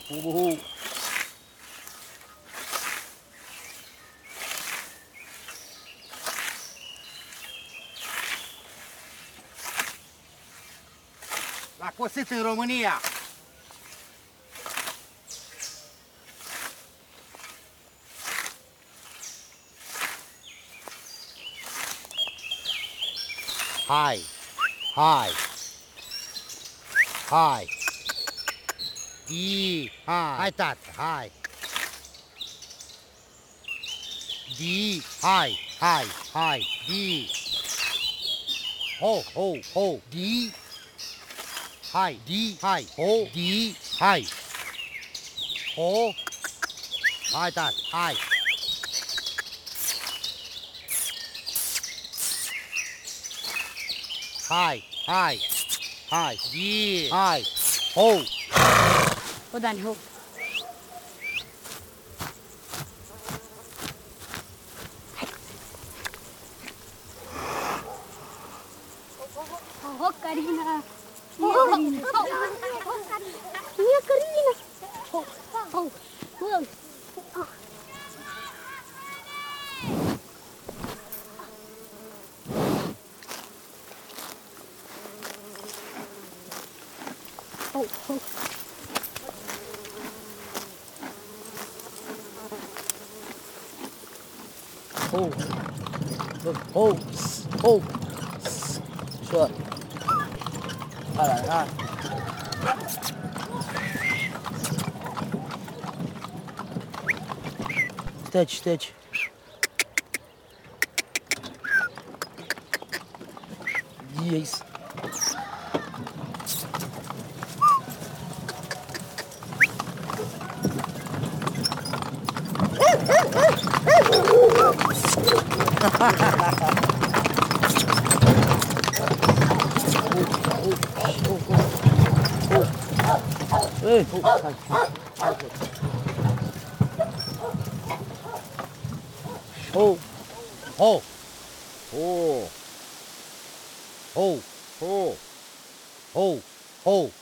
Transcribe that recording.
Uhu. La cosit în România. Hai, hai, hai. Di, hai tată, hai. Di, hai, di. Ho, ho, ho, di. Hai, di, hai, ho, di, hai. Ho. Hai tată, hai. Hai, di, hai, ho. Ho, Dani, ho. Ho, Carina. Mia Carina. Ho, ho, ho. Ho, ho. Ho. Ho. Ho. Ușor. Hai. Steci. Yes. Ei, ho. Ho. Ho. Ho. Ho. Ho. Ho.